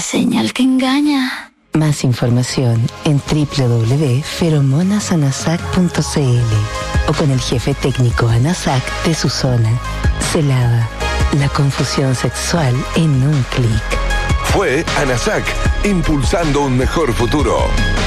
señal que engaña. Más información en www.feromonasanasac.cl o con el jefe técnico ANASAC de su zona. Celada, la confusión sexual en un clic. Fue ANASAC, impulsando un mejor futuro.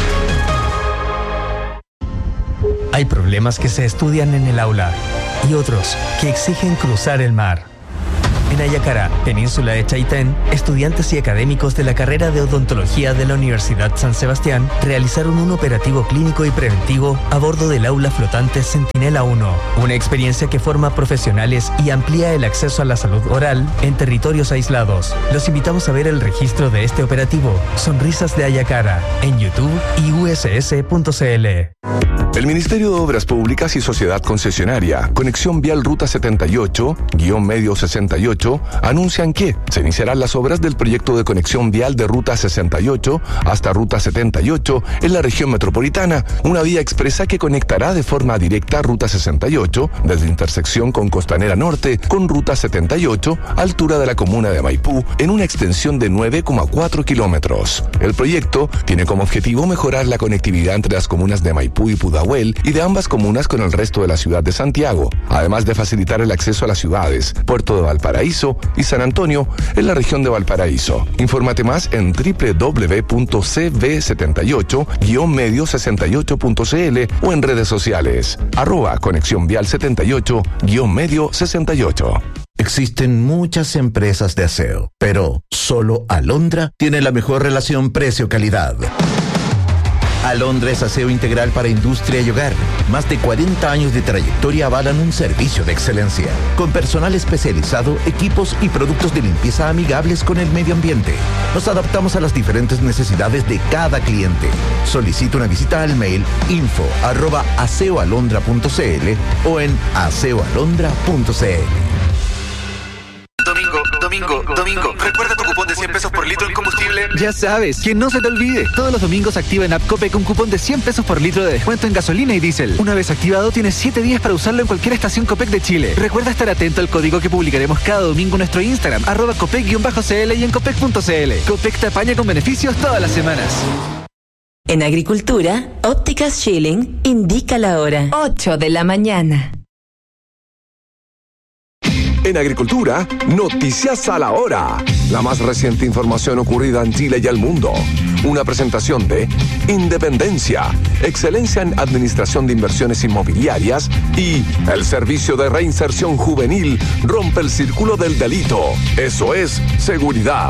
Hay problemas que se estudian en el aula y otros que exigen cruzar el mar. En Ayacará, península de Chaitén, estudiantes y académicos de la carrera de odontología de la Universidad San Sebastián realizaron un operativo clínico y preventivo a bordo del aula flotante Centinela 1, una experiencia que forma profesionales y amplía el acceso a la salud oral en territorios aislados. Los invitamos a ver el registro de este operativo, Sonrisas de Ayacará, en YouTube y uss.cl. El Ministerio de Obras Públicas y Sociedad Concesionaria, Conexión Vial Ruta 78-Medio 68, anuncian que se iniciarán las obras del proyecto de conexión vial de Ruta 68 hasta Ruta 78 en la región metropolitana, una vía expresa que conectará de forma directa Ruta 68 desde intersección con Costanera Norte con Ruta 78, altura de la comuna de Maipú, en una extensión de 9,4 kilómetros. El proyecto tiene como objetivo mejorar la conectividad entre las comunas de Maipú y Pudahuel y de ambas comunas con el resto de la ciudad de Santiago, además de facilitar el acceso a las ciudades Puerto de Valparaíso y San Antonio en la región de Valparaíso. Infórmate más en www.cv78-medio68.cl o en redes sociales @Conexión Vial 78-medio 68. Existen muchas empresas de aseo, pero solo Alondra tiene la mejor relación precio-calidad. Alondra es aseo integral para industria y hogar. Más de 40 años de trayectoria avalan un servicio de excelencia. Con personal especializado, equipos y productos de limpieza amigables con el medio ambiente. Nos adaptamos a las diferentes necesidades de cada cliente. Solicita una visita al mail info@aseoalondra.cl o en aseoalondra.cl. Domingo, ¿recuerda tu cupón de 100 pesos por litro en combustible? Ya sabes, que no se te olvide. Todos los domingos activa en App Copec un cupón de 100 pesos por litro de descuento en gasolina y diésel. Una vez activado, tienes 7 días para usarlo en cualquier estación Copec de Chile. Recuerda estar atento al código que publicaremos cada domingo en nuestro Instagram, @Copec_CL y en Copec.cl. Copec te apaña con beneficios todas las semanas. En Agricultura, Ópticas Schilling indica la hora. 8 de la mañana. En Agricultura, noticias a la hora. La más reciente información ocurrida en Chile y el mundo. Una presentación de Independencia, excelencia en administración de inversiones inmobiliarias y el Servicio de Reinserción Juvenil rompe el círculo del delito. Eso es seguridad.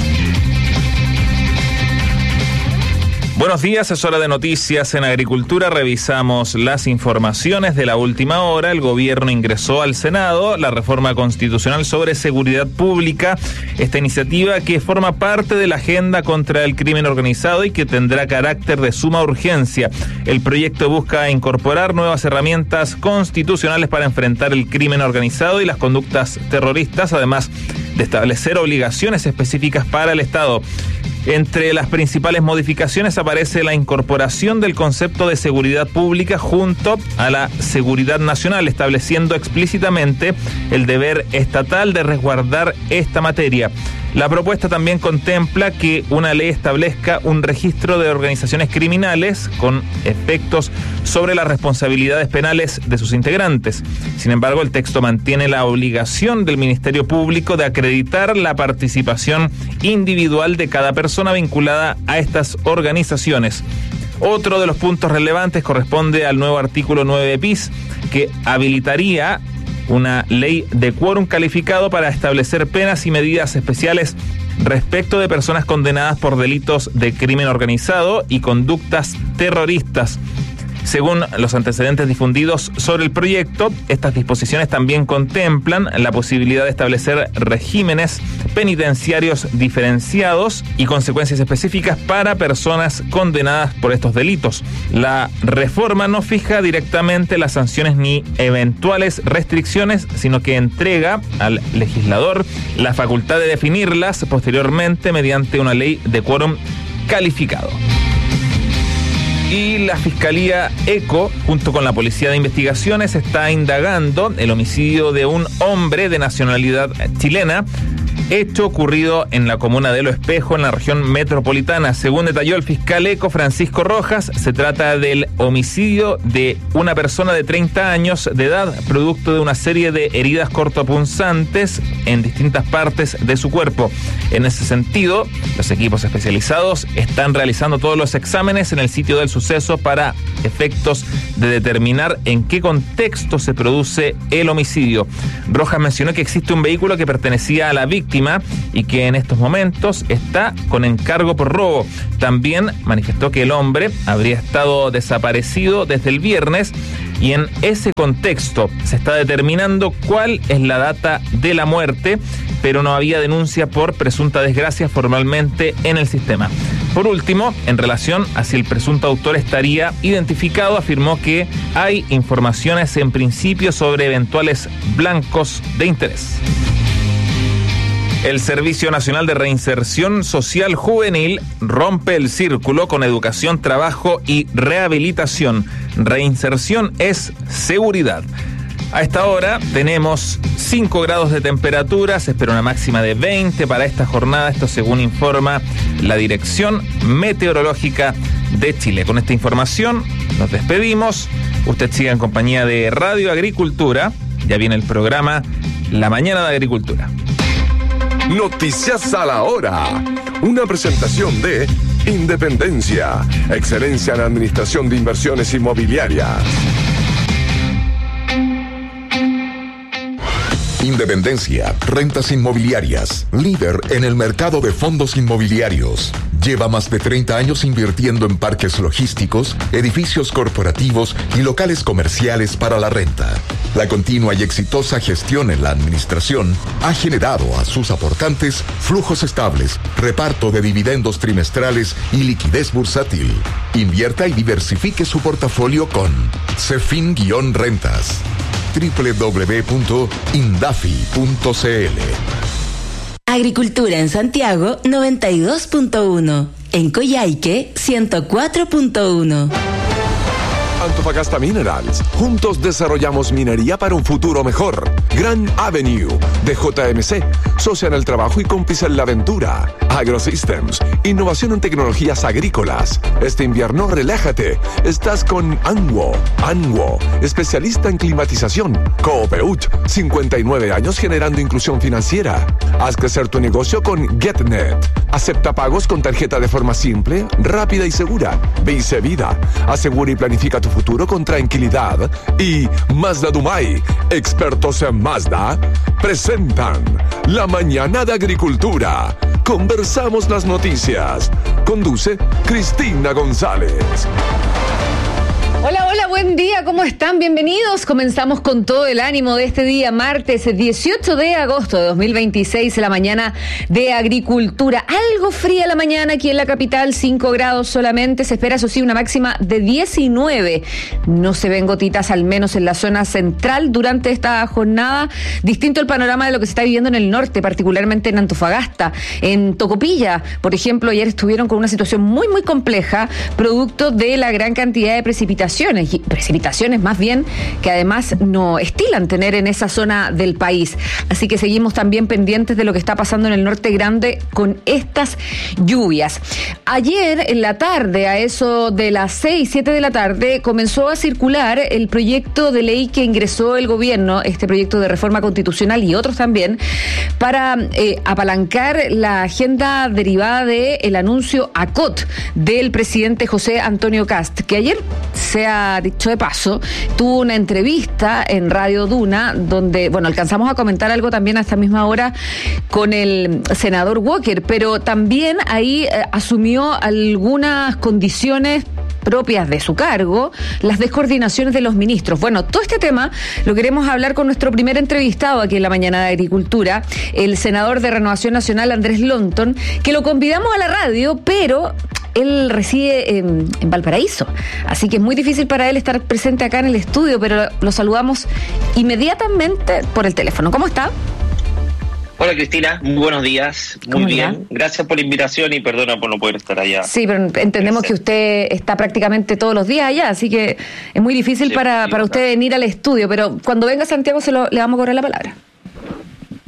Buenos días, es hora de noticias en Agricultura. Revisamos las informaciones de la última hora. El gobierno ingresó al Senado la reforma constitucional sobre seguridad pública. Esta iniciativa que forma parte de la agenda contra el crimen organizado y que tendrá carácter de suma urgencia. El proyecto busca incorporar nuevas herramientas constitucionales para enfrentar el crimen organizado y las conductas terroristas, además de establecer obligaciones específicas para el Estado. Entre las principales modificaciones aparece la incorporación del concepto de seguridad pública junto a la seguridad nacional, estableciendo explícitamente el deber estatal de resguardar esta materia. La propuesta también contempla que una ley establezca un registro de organizaciones criminales con efectos sobre las responsabilidades penales de sus integrantes. Sin embargo, el texto mantiene la obligación del Ministerio Público de acreditar la participación individual de cada persona vinculada a estas organizaciones. Otro de los puntos relevantes corresponde al nuevo artículo 9 bis, que habilitaría una ley de quórum calificado para establecer penas y medidas especiales respecto de personas condenadas por delitos de crimen organizado y conductas terroristas. Según los antecedentes difundidos sobre el proyecto, estas disposiciones también contemplan la posibilidad de establecer regímenes penitenciarios diferenciados y consecuencias específicas para personas condenadas por estos delitos. La reforma no fija directamente las sanciones ni eventuales restricciones, sino que entrega al legislador la facultad de definirlas posteriormente mediante una ley de quórum calificado. Y la Fiscalía ECO, junto con la Policía de Investigaciones, está indagando el homicidio de un hombre de nacionalidad chilena hecho ocurrido en la comuna de Lo Espejo, en la región metropolitana. Según detalló el fiscal ECO Francisco Rojas, se trata del homicidio de una persona de 30 años de edad, producto de una serie de heridas cortopunzantes en distintas partes de su cuerpo. En ese sentido, los equipos especializados están realizando todos los exámenes en el sitio del suceso para efectos de determinar en qué contexto se produce el homicidio. Rojas mencionó que existe un vehículo que pertenecía a la víctima y que en estos momentos está con encargo por robo. También manifestó que el hombre habría estado desaparecido desde el viernes y en ese contexto se está determinando cuál es la data de la muerte, pero no había denuncia por presunta desgracia formalmente en el sistema. Por último, en relación a si el presunto autor estaría identificado, afirmó que hay informaciones en principio sobre eventuales blancos de interés. El Servicio Nacional de Reinserción Social Juvenil rompe el círculo con educación, trabajo y rehabilitación. Reinserción es seguridad. A esta hora tenemos 5 grados de temperatura, se espera una máxima de 20 para esta jornada, esto según informa la Dirección Meteorológica de Chile. Con esta información nos despedimos. Usted sigue en compañía de Radio Agricultura. Ya viene el programa La Mañana de Agricultura. Noticias a la hora. Una presentación de Independencia, excelencia en administración de inversiones inmobiliarias. Independencia, rentas inmobiliarias, líder en el mercado de fondos inmobiliarios. Lleva más de 30 años invirtiendo en parques logísticos, edificios corporativos y locales comerciales para la renta. La continua y exitosa gestión en la administración ha generado a sus aportantes flujos estables, reparto de dividendos trimestrales y liquidez bursátil. Invierta y diversifique su portafolio con Cefin-Rentas. www.indafi.cl. Agricultura en Santiago 92.1, en Coyhaique 104.1. Antofagasta Minerals. Juntos desarrollamos minería para un futuro mejor. Grand Avenue de JMC. Socia en el trabajo y cómplice en la aventura. AgroSystems. Innovación en tecnologías agrícolas. Este invierno relájate. Estás con Anwo. Especialista en climatización. Coopeuch. 59 años generando inclusión financiera. Haz crecer tu negocio con GetNet. Acepta pagos con tarjeta de forma simple, rápida y segura. Vice Vida. Asegura y planifica tu futuro con tranquilidad. Y Mazda Dumay, expertos en Mazda, presentan La Mañana de Agricultura. Conversamos las noticias. Conduce Cristina González. Hola, buen día, ¿cómo están? Bienvenidos. Comenzamos con todo el ánimo de este día, martes 18 de agosto de 2026, la mañana de Agricultura. Algo fría la mañana aquí en la capital, 5 grados solamente. Se espera, eso sí, una máxima de 19. No se ven gotitas, al menos en la zona central, durante esta jornada. Distinto el panorama de lo que se está viviendo en el norte, particularmente en Antofagasta. En Tocopilla, por ejemplo, ayer estuvieron con una situación muy compleja, producto de la gran cantidad de precipitaciones más bien, que además no estilan tener en esa zona del país. Así que seguimos también pendientes de lo que está pasando en el norte grande con estas lluvias. Ayer en la tarde, a eso de las 6, 7 de la tarde, comenzó a circular el proyecto de ley que ingresó el gobierno, este proyecto de reforma constitucional y otros también, para apalancar la agenda derivada del anuncio ACOT del presidente José Antonio Kast, que ayer, se ha dicho de paso, tuvo una entrevista en Radio Duna donde, alcanzamos a comentar algo también a esta misma hora con el senador Walker, pero también ahí asumió algunas condiciones propias de su cargo, las descoordinaciones de los ministros. Bueno, todo este tema lo queremos hablar con nuestro primer entrevistado aquí en la Mañana de Agricultura, el senador de Renovación Nacional, Andrés Lonton, que lo convidamos a la radio, pero él reside en Valparaíso, así que es muy difícil para él estar presente acá en el estudio, pero lo saludamos inmediatamente por el teléfono. ¿Cómo está? Hola Cristina, muy buenos días, muy bien. Gracias por la invitación y perdona por no poder estar allá. Sí, pero entendemos que usted está prácticamente todos los días allá, así que es muy difícil para usted venir al estudio, pero cuando venga a Santiago le vamos a correr la palabra.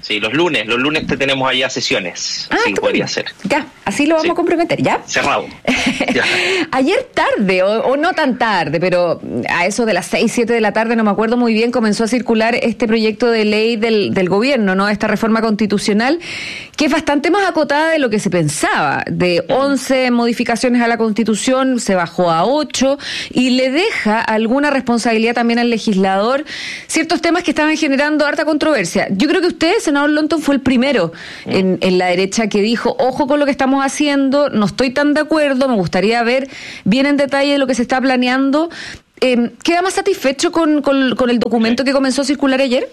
Sí, los lunes te tenemos allá sesiones. Sí, podría ser. Ya, así lo vamos a comprometer, ¿ya? Cerrado. Ya. Ayer tarde, o no tan tarde, pero a eso de las 6, 7 de la tarde, no me acuerdo muy bien, comenzó a circular este proyecto de ley del gobierno, ¿no? Esta reforma constitucional, que es bastante más acotada de lo que se pensaba. De 11 modificaciones a la Constitución, se bajó a 8 y le deja alguna responsabilidad también al legislador, ciertos temas que estaban generando harta controversia. Yo creo que ustedes, senador Longton, fue el primero en la derecha que dijo, ojo con lo que estamos haciendo, no estoy tan de acuerdo, me gustaría ver bien en detalle lo que se está planeando. ¿Queda más satisfecho con el documento que comenzó a circular ayer?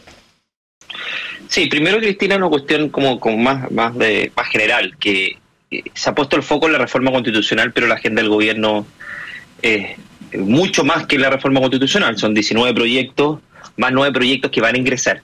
Sí, primero, Cristina, una cuestión como más general, que se ha puesto el foco en la reforma constitucional, pero la agenda del gobierno es mucho más que la reforma constitucional. Son 19 proyectos, más 9 proyectos que van a ingresar.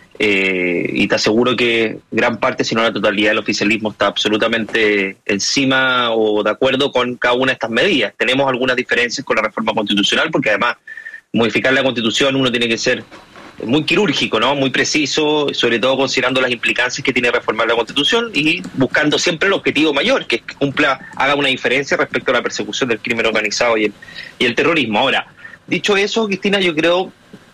Y te aseguro que gran parte, si no la totalidad del oficialismo, está absolutamente encima o de acuerdo con cada una de estas medidas. Tenemos algunas diferencias con la reforma constitucional, porque además modificar la Constitución uno tiene que ser muy quirúrgico, ¿no? Muy preciso, sobre todo considerando las implicancias que tiene reformar la Constitución y buscando siempre el objetivo mayor, que haga una diferencia respecto a la persecución del crimen organizado y el terrorismo. Ahora, dicho eso, Cristina, yo creo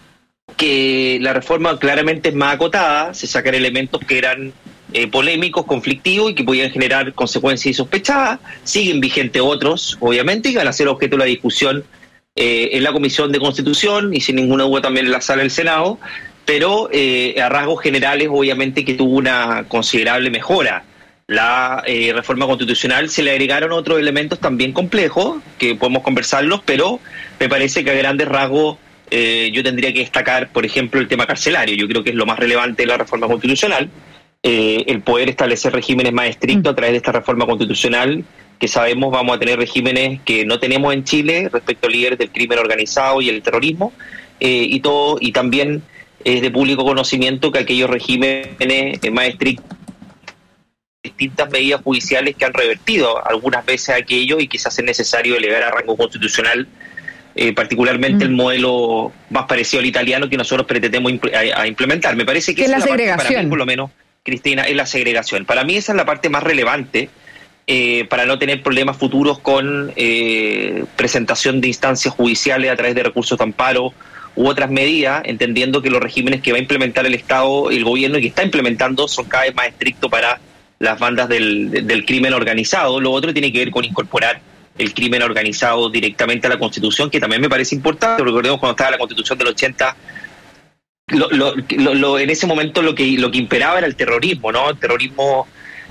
que la reforma claramente es más acotada, se sacan elementos que eran polémicos, conflictivos y que podían generar consecuencias insospechadas, siguen vigentes otros, obviamente, y van a ser objeto de la discusión en la Comisión de Constitución y sin ninguna duda también en la sala del Senado, pero a rasgos generales obviamente que tuvo una considerable mejora. La reforma constitucional se le agregaron otros elementos también complejos, que podemos conversarlos, pero me parece que a grandes rasgos yo tendría que destacar, por ejemplo, el tema carcelario. Yo creo que es lo más relevante de la reforma constitucional, el poder establecer regímenes más estrictos a través de esta reforma constitucional, que sabemos vamos a tener regímenes que no tenemos en Chile respecto a líderes del crimen organizado y el terrorismo, y también es de público conocimiento que aquellos regímenes más estrictos, distintas medidas judiciales que han revertido algunas veces aquello y quizás es necesario elevar a rango constitucional, particularmente el modelo más parecido al italiano que nosotros pretendemos implementar. Me parece que esa es la segregación. Parte, para mí, por lo menos, Cristina, es la segregación. Para mí esa es la parte más relevante para no tener problemas futuros con presentación de instancias judiciales a través de recursos de amparo u otras medidas, entendiendo que los regímenes que va a implementar el Estado, el gobierno, y que está implementando son cada vez más estrictos para las bandas del crimen organizado. Lo otro tiene que ver con incorporar el crimen organizado directamente a la Constitución, que también me parece importante. Recordemos cuando estaba la Constitución del 80, en ese momento lo que imperaba era el terrorismo, ¿no? El terrorismo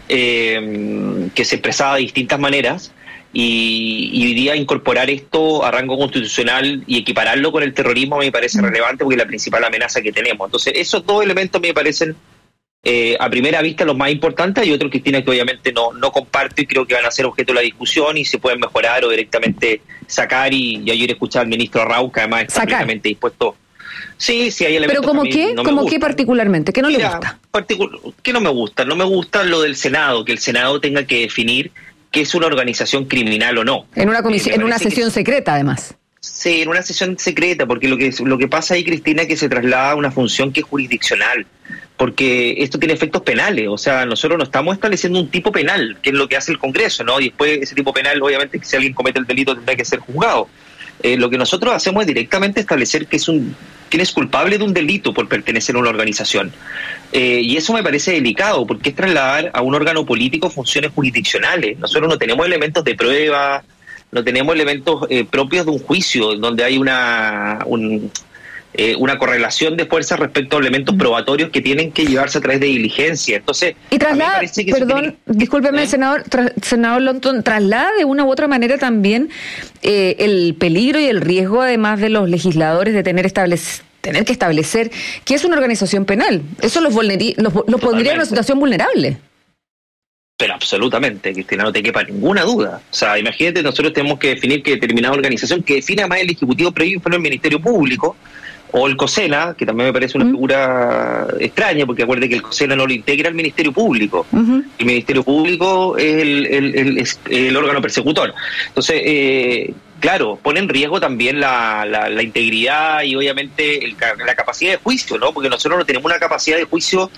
que se expresaba de distintas maneras, y hoy día incorporar esto a rango constitucional y equipararlo con el terrorismo me parece relevante, porque es la principal amenaza que tenemos. Entonces, esos dos elementos me parecen a primera vista los más importantes. Hay otros, Cristina, que obviamente no comparto y creo que van a ser objeto de la discusión y se pueden mejorar o directamente sacar, y ayer escuchar al ministro Arrau, que además está plenamente dispuesto. Sí, hay elementos. Pero ¿cómo qué particularmente? ¿Qué no le gusta? ¿Qué no me gusta? No me gusta lo del Senado, que el Senado tenga que definir qué es una organización criminal o no. En una comisión, en una sesión secreta, además. Sí, en una sesión secreta, porque lo que pasa ahí, Cristina, es que se traslada a una función que es jurisdiccional, porque esto tiene efectos penales. O sea, nosotros no estamos estableciendo un tipo penal, que es lo que hace el Congreso, ¿no? Y después ese tipo penal, obviamente, que si alguien comete el delito tendrá que ser juzgado. Lo que nosotros hacemos es directamente establecer quién es culpable de un delito por pertenecer a una organización. Y eso me parece delicado, porque es trasladar a un órgano político funciones jurisdiccionales. Nosotros no tenemos elementos de prueba, no tenemos elementos propios de un juicio, donde hay una correlación de fuerzas respecto a elementos probatorios que tienen que llevarse a través de diligencia. Entonces, y traslada, discúlpeme, senador Longton, traslada de una u otra manera también el peligro y el riesgo, además de los legisladores, de tener que establecer que es una organización penal. Eso los pondría en una situación vulnerable. Pero absolutamente, Cristina, no te quepa ninguna duda. O sea, imagínate, nosotros tenemos que definir que determinada organización, que define además el Ejecutivo previo fue el Ministerio Público, o el COSENA, que también me parece una figura extraña, porque acuerde que el COSENA no lo integra el Ministerio Público. El Ministerio Público es el órgano persecutor. Entonces, claro, pone en riesgo también la integridad y obviamente la capacidad de juicio, ¿no? Porque nosotros no tenemos una capacidad de juicio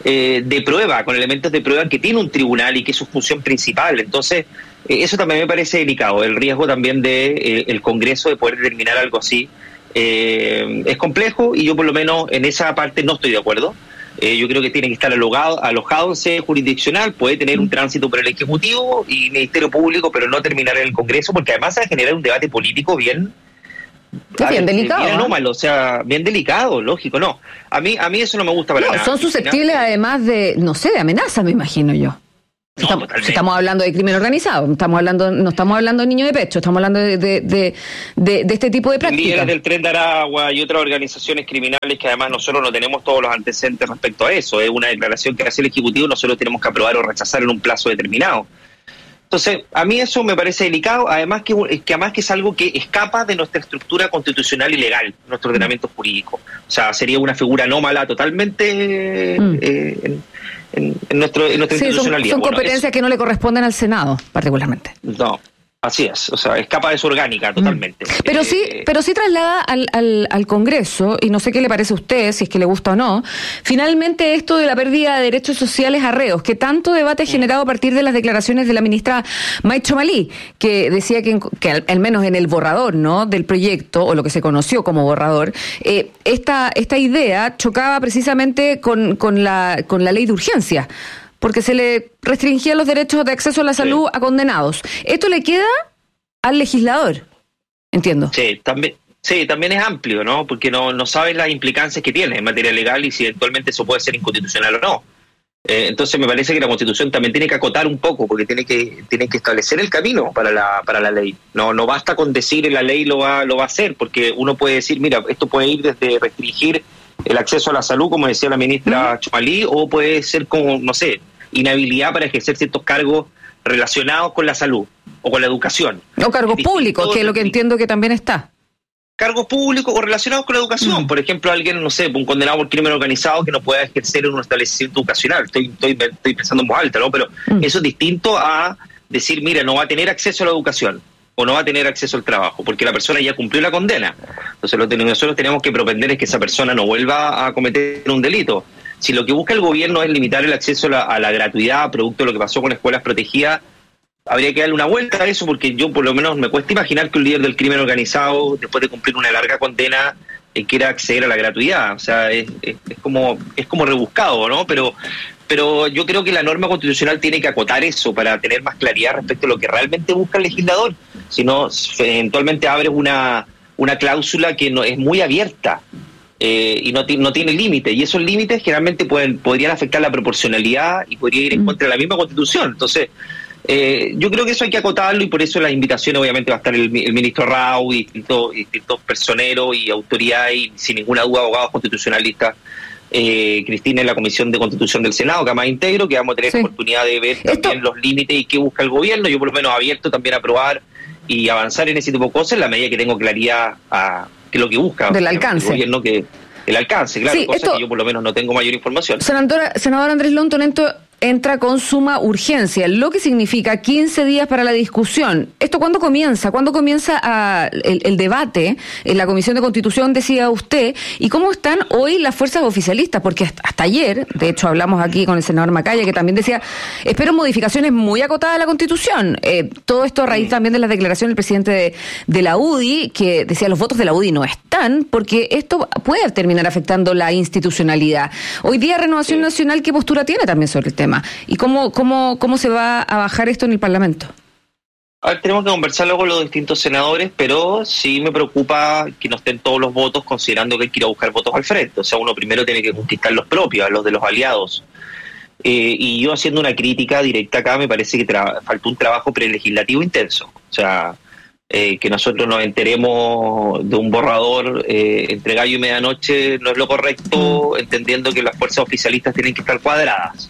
de prueba, con elementos de prueba que tiene un tribunal y que es su función principal. Entonces, eso también me parece delicado. El riesgo también de el Congreso de poder determinar algo así es complejo, y yo por lo menos en esa parte no estoy de acuerdo. Yo creo que tiene que estar alojado en sede jurisdiccional, puede tener un tránsito por el Ejecutivo y Ministerio Público, pero no terminar en el Congreso, porque además va a generar un debate político bien delicado, bien anómalo, o sea, bien delicado, lógico, no. A mí eso no me gusta para nada. Son susceptibles además de, no sé, de amenazas, me imagino yo. Si estamos hablando de crimen organizado, no estamos hablando de niño de pecho, estamos hablando de este tipo de prácticas. Líderes del Tren de Aragua y otras organizaciones criminales que además nosotros no tenemos todos los antecedentes respecto a eso. Es una declaración que hace el Ejecutivo, nosotros tenemos que aprobar o rechazar en un plazo determinado. Entonces, a mí eso me parece delicado, además que es algo que escapa de nuestra estructura constitucional y legal, nuestro ordenamiento jurídico. O sea, sería una figura anómala totalmente en nuestra institucionalidad. Son competencias que no le corresponden al Senado, particularmente. No, así es, o sea, escapa de su orgánica totalmente. Pero sí traslada al Congreso, y no sé qué le parece a usted, si es que le gusta o no, finalmente esto de la pérdida de derechos sociales a reos, que tanto debate ha generado a partir de las declaraciones de la ministra May Chomalí, que decía que al menos en el borrador, ¿no?, del proyecto, o lo que se conoció como borrador, esta idea chocaba precisamente con la ley de urgencia, porque se le restringían los derechos de acceso a la salud a condenados. Esto le queda al legislador, entiendo. Sí, también es amplio, ¿no? Porque no sabes las implicancias que tiene en materia legal y si eventualmente eso puede ser inconstitucional o no. Entonces me parece que la Constitución también tiene que acotar un poco, porque tiene que establecer el camino para la ley. No basta con decir la ley lo va a hacer, porque uno puede decir, mira, esto puede ir desde restringir el acceso a la salud, como decía la ministra Chomalí, o puede ser como, no sé, inhabilidad para ejercer ciertos cargos relacionados con la salud o con la educación. O cargos públicos, que es lo que entiendo que también está. Cargos públicos o relacionados con la educación. Por ejemplo, alguien, no sé, un condenado por crimen organizado que no pueda ejercer en un establecimiento educacional. Estoy pensando en voz alta, ¿no? Pero eso es distinto a decir, mira, no va a tener acceso a la educación o no va a tener acceso al trabajo, porque la persona ya cumplió la condena. Entonces nosotros tenemos que propender es que esa persona no vuelva a cometer un delito. Si lo que busca el gobierno es limitar el acceso a la gratuidad, producto de lo que pasó con escuelas protegidas, habría que darle una vuelta a eso, porque yo por lo menos me cuesta imaginar que un líder del crimen organizado, después de cumplir una larga condena, quiera acceder a la gratuidad. O sea, es como rebuscado, ¿no? Pero yo creo que la norma constitucional tiene que acotar eso para tener más claridad respecto a lo que realmente busca el legislador. Si no, eventualmente abres una cláusula que no es muy abierta. Y no tiene límite, y esos límites generalmente podrían afectar la proporcionalidad y podría ir en contra de la misma Constitución. Entonces, yo creo que eso hay que acotarlo, y por eso las invitaciones obviamente va a estar el ministro Rau y distintos personeros y autoridades, y sin ninguna duda abogados constitucionalistas, Cristina en la Comisión de Constitución del Senado, que además integro, que vamos a tener la oportunidad de ver también los límites y qué busca el gobierno. Yo por lo menos abierto también a aprobar y avanzar en ese tipo de cosas en la medida que tengo claridad que lo que busca del alcance. El gobierno, el alcance, claro, sí, cosa que yo por lo menos no tengo mayor información. Senador Andrés Lonton entra con suma urgencia, lo que significa 15 días para la discusión. ¿Esto cuándo comienza? ¿Cuándo comienza el debate en la Comisión de Constitución, decía usted? ¿Y cómo están hoy las fuerzas oficialistas? Porque hasta ayer, de hecho hablamos aquí con el senador Macaya, que también decía, espero modificaciones muy acotadas a la Constitución. Todo esto a raíz también de las declaraciones del presidente de la UDI, que decía los votos de la UDI no están, porque esto puede terminar afectando la institucionalidad. Hoy día Renovación Nacional, ¿qué postura tiene también sobre el tema? ¿Y cómo se va a bajar esto en el Parlamento? A ver, tenemos que conversarlo con los distintos senadores, pero sí me preocupa que no estén todos los votos, considerando que hay que ir a buscar votos al frente. O sea, uno primero tiene que conquistar los propios, los de los aliados. Y yo, haciendo una crítica directa acá, me parece que faltó un trabajo prelegislativo intenso. O sea, que nosotros nos enteremos de un borrador entre gallo y medianoche no es lo correcto, entendiendo que las fuerzas oficialistas tienen que estar cuadradas.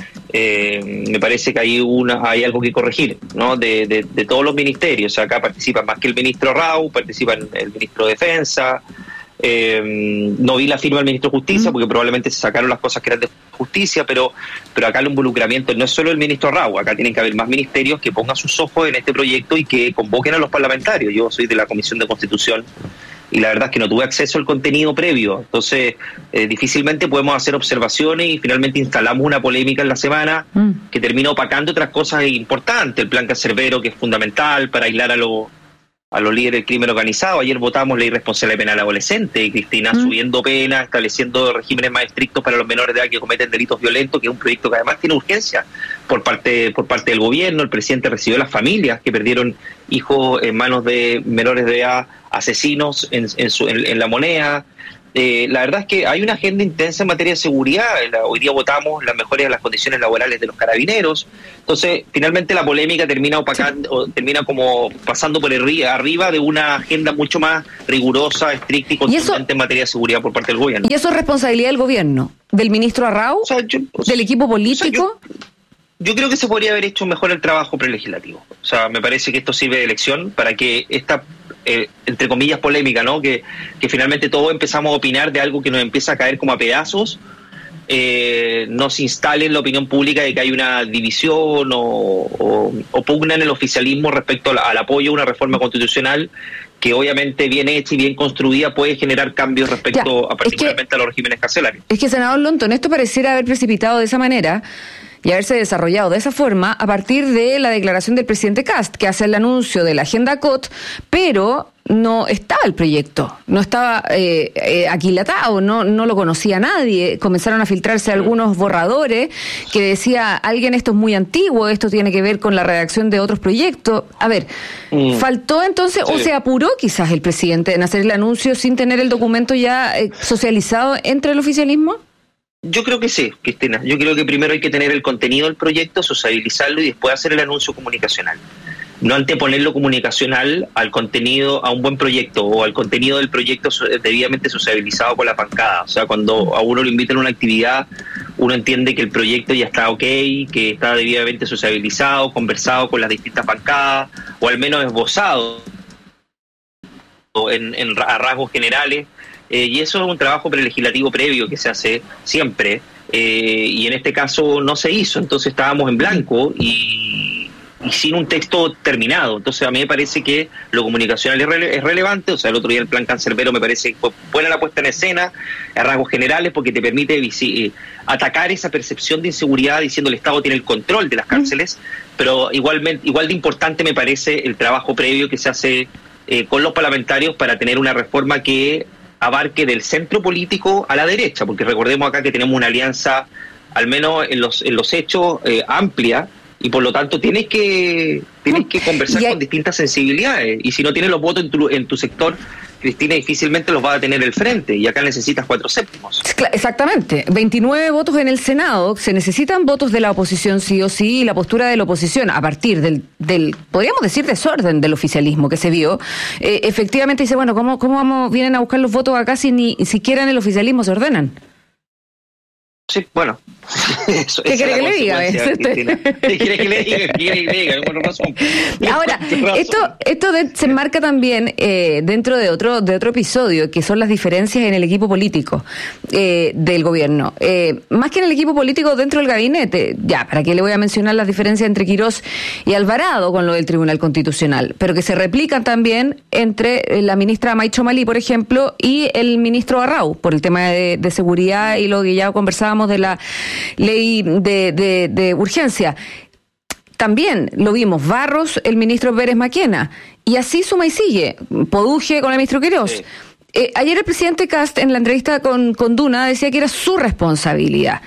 Me parece que hay algo que corregir, ¿no? De todos los ministerios. Acá participan más que el ministro Rau, participan el ministro de Defensa. No vi la firma del ministro de Justicia porque probablemente se sacaron las cosas que eran de Justicia, pero acá el involucramiento no es solo el ministro Rau, acá tienen que haber más ministerios que pongan sus ojos en este proyecto y que convoquen a los parlamentarios. Yo soy de la Comisión de Constitución y la verdad es que no tuve acceso al contenido previo, entonces difícilmente podemos hacer observaciones y finalmente instalamos una polémica en la semana que termina opacando otras cosas importantes, el plan Cancerbero, que es fundamental para aislar a los líderes del crimen organizado. Ayer votamos la irresponsabilidad penal adolescente, Cristina, subiendo penas, estableciendo regímenes más estrictos para los menores de edad que cometen delitos violentos, que es un proyecto que además tiene urgencia por parte del gobierno. El presidente recibió a las familias que perdieron hijos en manos de menores de edad, asesinos en La Moneda. La verdad es que hay una agenda intensa en materia de seguridad. Hoy día votamos las mejores de las condiciones laborales de los carabineros. Entonces, finalmente la polémica termina opacando, o termina como pasando por arriba de una agenda mucho más rigurosa, estricta y contundente en materia de seguridad por parte del gobierno. ¿Y eso es responsabilidad del gobierno? ¿Del ministro Arrau? ¿Del equipo político? Yo creo que se podría haber hecho mejor el trabajo prelegislativo. O sea, me parece que esto sirve de lección para que esta entre comillas polémica, ¿no? Que finalmente todos empezamos a opinar de algo que nos empieza a caer como a pedazos, no se instale en la opinión pública de que hay una división o pugna en el oficialismo respecto al apoyo a una reforma constitucional que obviamente bien hecha y bien construida puede generar cambios respecto particularmente a los regímenes carcelarios. Es que, senador Lonton, esto pareciera haber precipitado de esa manera y haberse desarrollado de esa forma a partir de la declaración del presidente Kast, que hace el anuncio de la agenda COT, pero no estaba el proyecto, no estaba aquilatado, no lo conocía nadie. Comenzaron a filtrarse algunos borradores que decía, esto es muy antiguo, esto tiene que ver con la redacción de otros proyectos. A ver, ¿faltó entonces o se apuró quizás el presidente en hacer el anuncio sin tener el documento ya socializado entre el oficialismo? Yo creo que sí, Cristina. Yo creo que primero hay que tener el contenido del proyecto, sociabilizarlo y después hacer el anuncio comunicacional. No anteponer lo comunicacional al contenido, a un buen proyecto o al contenido del proyecto debidamente sociabilizado por la bancada. O sea, cuando a uno lo invitan a una actividad, uno entiende que el proyecto ya está ok, que está debidamente sociabilizado, conversado con las distintas bancadas o al menos esbozado a rasgos generales. Y eso es un trabajo prelegislativo previo que se hace siempre, y en este caso no se hizo, entonces estábamos en blanco y sin un texto terminado. Entonces a mí me parece que lo comunicacional es relevante. O sea, el otro día el plan Cancerbero me parece que fue buena la puesta en escena a rasgos generales porque te permite atacar esa percepción de inseguridad diciendo el Estado tiene el control de las cárceles, pero igual de importante me parece el trabajo previo que se hace con los parlamentarios para tener una reforma que abarque del centro político a la derecha, porque recordemos acá que tenemos una alianza, al menos en los hechos, amplia, y por lo tanto tienes que conversar con distintas sensibilidades, y si no tienes los votos en tu sector, Cristina, difícilmente los va a tener el frente, y acá necesitas 4/7. Exactamente, 29 votos en el Senado, se necesitan votos de la oposición sí o sí, y la postura de la oposición a partir del podríamos decir, desorden del oficialismo que se vio, efectivamente dice, bueno, ¿cómo vienen a buscar los votos acá si ni siquiera en el oficialismo se ordenan? Sí, bueno. ¿Qué quiere que le diga? ¿Qué quiere que le diga? Bueno, razón. Ahora, esto se enmarca también dentro de otro episodio, que son las diferencias en el equipo político del gobierno. Más que en el equipo político dentro del gabinete. Ya, ¿para qué le voy a mencionar las diferencias entre Quirós y Alvarado con lo del Tribunal Constitucional? Pero que se replican también entre la ministra Maicho Malí, por ejemplo, y el ministro Arrau, por el tema de seguridad y lo que ya conversábamos de la ley de urgencia. También lo vimos, Barros, el ministro Pérez Maquena, y así suma y sigue, Poduje con el ministro Quirós. Sí. Ayer el presidente Kast, en la entrevista con Duna, decía que era su responsabilidad.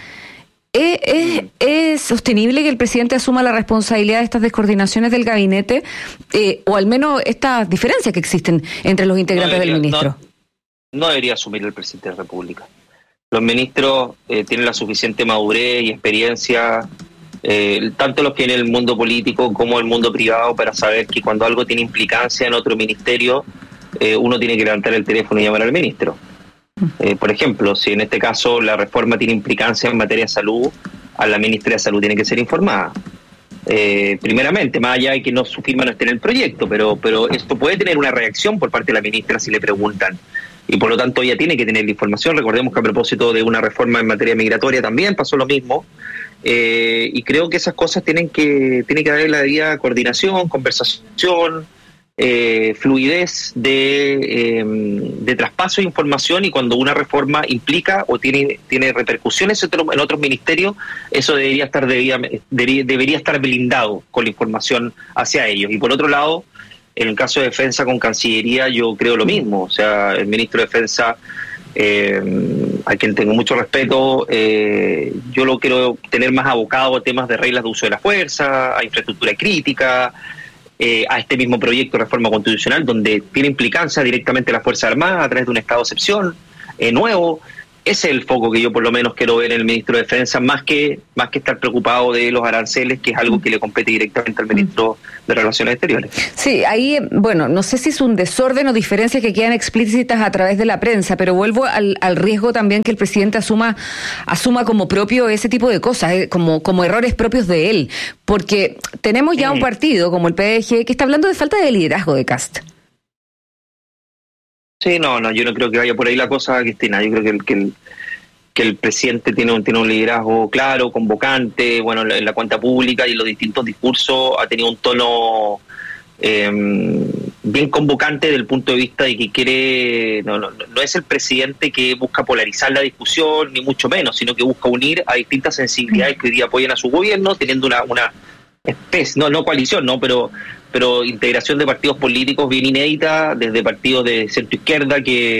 ¿Es sostenible que el presidente asuma la responsabilidad de estas descoordinaciones del gabinete, o al menos estas diferencias que existen entre los integrantes del ministro? No debería asumir el presidente de la República. Los ministros tienen la suficiente madurez y experiencia, tanto los que en el mundo político como el mundo privado, para saber que cuando algo tiene implicancia en otro ministerio, uno tiene que levantar el teléfono y llamar al ministro. Por ejemplo, si en este caso la reforma tiene implicancia en materia de salud, a la ministra de Salud tiene que ser informada. Primeramente, más allá de que su firma no esté en el proyecto, pero esto puede tener una reacción por parte de la ministra si le preguntan. Y por lo tanto ella tiene que tener la información. Recordemos que a propósito de una reforma en materia migratoria también pasó lo mismo, y creo que esas cosas tienen que haber la debida coordinación, conversación, fluidez de traspaso de información, y cuando una reforma implica o tiene repercusiones en otros ministerios, eso debería estar blindado con la información hacia ellos. Y por otro lado, en el caso de defensa con Cancillería, yo creo lo mismo. O sea, el ministro de Defensa, a quien tengo mucho respeto, yo lo quiero tener más abocado a temas de reglas de uso de la fuerza, a infraestructura crítica, a este mismo proyecto de reforma constitucional, donde tiene implicancia directamente la Fuerza Armada a través de un estado de excepción nuevo. Ese es el foco que yo por lo menos quiero ver en el ministro de Defensa, más que estar preocupado de los aranceles, que es algo que le compete directamente al ministro de Relaciones Exteriores. Sí, ahí, bueno, no sé si es un desorden o diferencias que quedan explícitas a través de la prensa, pero vuelvo al riesgo también que el presidente asuma como propio ese tipo de cosas, como errores propios de él, porque tenemos ya un partido como el PDG que está hablando de falta de liderazgo de Kast. Sí, no, yo no creo que vaya por ahí la cosa, Cristina. Yo creo que el presidente tiene un liderazgo claro, convocante, bueno, en la cuenta pública y en los distintos discursos ha tenido un tono bien convocante desde el punto de vista de que quiere, no es el presidente que busca polarizar la discusión, ni mucho menos, sino que busca unir a distintas sensibilidades que hoy día apoyan a su gobierno, teniendo una especie, no coalición, no, pero integración de partidos políticos bien inédita, desde partidos de centro-izquierda,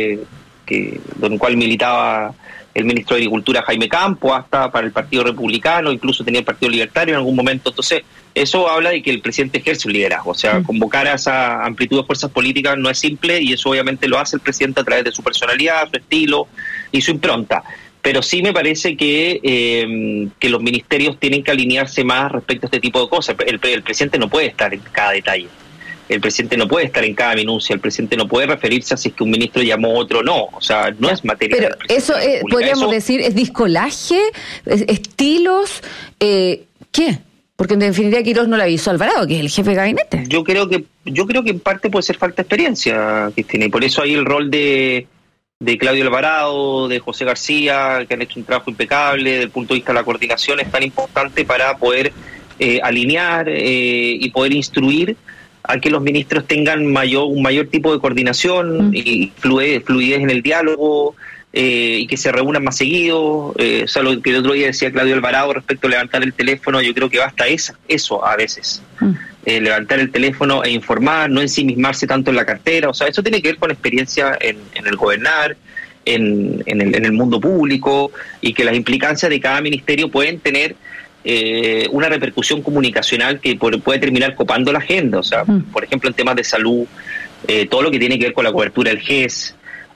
del cual militaba el ministro de Agricultura Jaime Campo, hasta para el Partido Republicano, incluso tenía el Partido Libertario en algún momento. Entonces, eso habla de que el presidente ejerce un liderazgo. O sea, convocar a esa amplitud de fuerzas políticas no es simple, y eso obviamente lo hace el presidente a través de su personalidad, su estilo y su impronta. Pero sí me parece que los ministerios tienen que alinearse más respecto a este tipo de cosas. El presidente no puede estar en cada detalle. El presidente no puede estar en cada minucia. El presidente no puede referirse a si es que un ministro llamó a otro no. O sea, no es materia. Pero eso podríamos decir, ¿es discolaje? ¿Estilos? ¿Qué? Porque en definitiva Quirós no le avisó a Alvarado, que es el jefe de gabinete. Yo creo que en parte puede ser falta de experiencia, Cristina, y por eso ahí el rol de Claudio Alvarado, de José García, que han hecho un trabajo impecable desde el punto de vista de la coordinación, es tan importante para poder alinear y poder instruir a que los ministros tengan un mayor tipo de coordinación y fluidez en el diálogo, y que se reúnan más seguido. O sea, lo que el otro día decía Claudio Alvarado respecto a levantar el teléfono, yo creo que basta eso a veces. Levantar el teléfono e informar, no ensimismarse tanto en la cartera. O sea, eso tiene que ver con experiencia en el gobernar, en el mundo público, y que las implicancias de cada ministerio pueden tener una repercusión comunicacional que puede terminar copando la agenda. O sea, por ejemplo, en temas de salud, todo lo que tiene que ver con la cobertura del GES,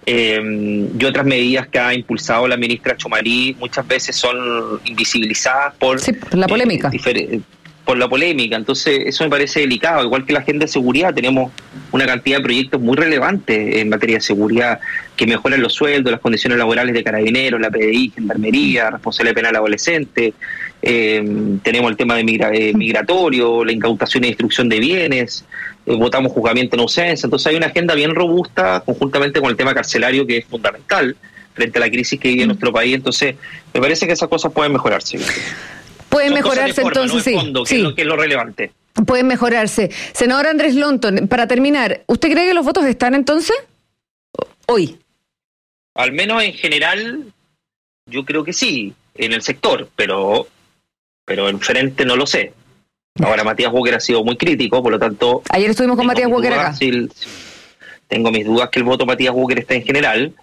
y otras medidas que ha impulsado la ministra Chomarí, muchas veces son invisibilizadas por la polémica. Por la polémica. Entonces eso me parece delicado. Igual que la agenda de seguridad, tenemos una cantidad de proyectos muy relevantes en materia de seguridad que mejoran los sueldos, las condiciones laborales de carabineros, la PDI, gendarmería, responsabilidad penal adolescente. Tenemos el tema de migratorio, la incautación y destrucción de bienes, votamos juzgamiento en ausencia. Entonces hay una agenda bien robusta conjuntamente con el tema carcelario, que es fundamental frente a la crisis que vive nuestro país. Entonces me parece que esas cosas pueden mejorarse. Pueden mejorarse, entonces, no fondo, que es lo relevante. Pueden mejorarse. Senador Andrés Lonton, para terminar, ¿usted cree que los votos están entonces hoy? Al menos en general, yo creo que sí, en el sector, pero en frente no lo sé. Ahora, Matías Walker ha sido muy crítico, por lo tanto... Ayer estuvimos con Matías Walker acá. Tengo mis dudas que el voto Matías Walker esté en general,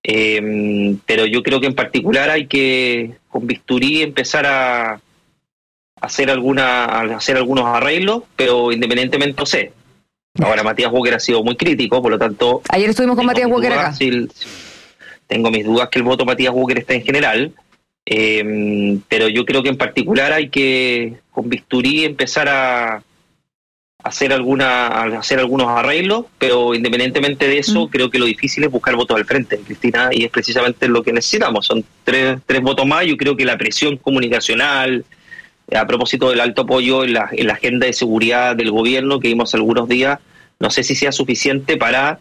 pero yo creo que en particular hay que, con bisturí, empezar a hacer algunos arreglos, pero independientemente no sé. Ahora, Matías Walker ha sido muy crítico, por lo tanto... Ayer estuvimos con Matías Walker acá. Tengo mis dudas que el voto Matías Walker esté en general, pero yo creo que en particular hay que, con bisturí, empezar a hacer algunos arreglos, pero independientemente de eso, creo que lo difícil es buscar votos al frente, Cristina, y es precisamente lo que necesitamos. Son tres votos más. Yo creo que la presión comunicacional, a propósito del alto apoyo en la agenda de seguridad del gobierno que vimos algunos días, no sé si sea suficiente para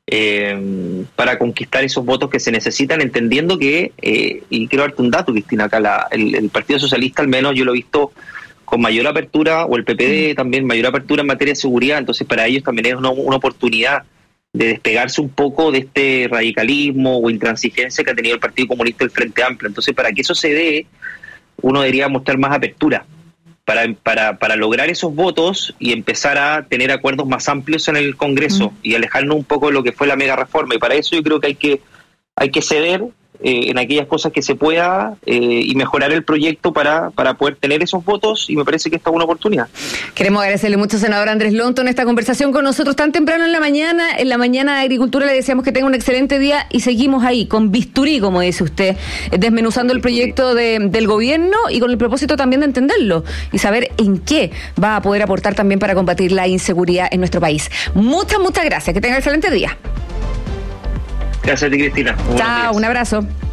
conquistar esos votos que se necesitan, entendiendo que, y quiero darte un dato, Cristina, acá el Partido Socialista, al menos yo lo he visto con mayor apertura, o el PPD también, mayor apertura en materia de seguridad. Entonces para ellos también es una oportunidad de despegarse un poco de este radicalismo o intransigencia que ha tenido el Partido Comunista y el Frente Amplio. Entonces, para que eso se dé, uno debería mostrar más apertura para lograr esos votos y empezar a tener acuerdos más amplios en el Congreso y alejarnos un poco de lo que fue la mega reforma. Y para eso yo creo que hay que ceder en aquellas cosas que se pueda y mejorar el proyecto para poder tener esos votos, y me parece que esta es una oportunidad. Queremos agradecerle mucho, senador Andrés Lonton, esta conversación con nosotros tan temprano en la mañana. En la mañana de Agricultura le deseamos que tenga un excelente día y seguimos ahí, con bisturí, como dice usted, desmenuzando el proyecto del gobierno y con el propósito también de entenderlo y saber en qué va a poder aportar también para combatir la inseguridad en nuestro país. Muchas gracias, que tenga un excelente día. Gracias a ti, Cristina. Chao, un abrazo.